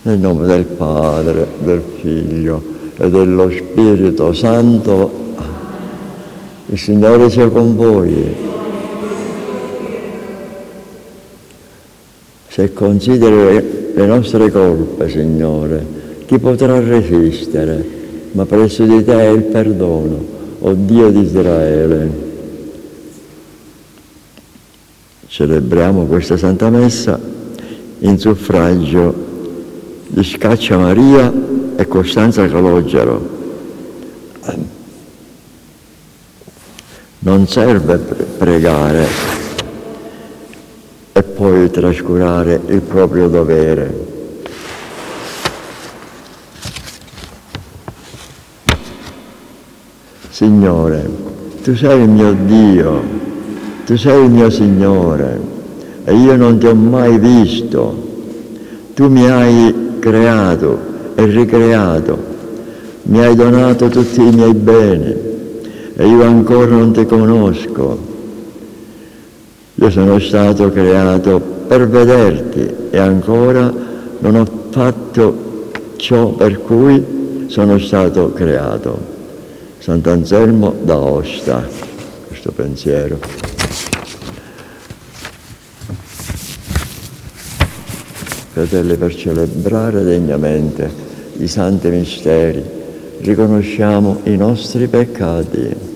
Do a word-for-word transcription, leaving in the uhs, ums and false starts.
Nel nome del Padre, del Figlio e dello Spirito Santo. Il Signore sia con voi. Se consideri le nostre colpe, Signore, chi potrà resistere? Ma presso di te è il perdono, o Dio di Israele. Celebriamo questa Santa Messa in suffragio di Scaccia Maria e Costanza Calogero. Non serve pregare e poi trascurare il proprio dovere. Signore, tu sei il mio Dio, tu sei il mio Signore e io non ti ho mai visto. Tu mi hai creato e ricreato, mi hai donato tutti i miei beni e io ancora non ti conosco. Io sono stato creato per vederti e ancora non ho fatto ciò per cui sono stato creato. Sant'Anselmo d'Aosta, questo pensiero. Fratelli, per celebrare degnamente i santi misteri, riconosciamo i nostri peccati.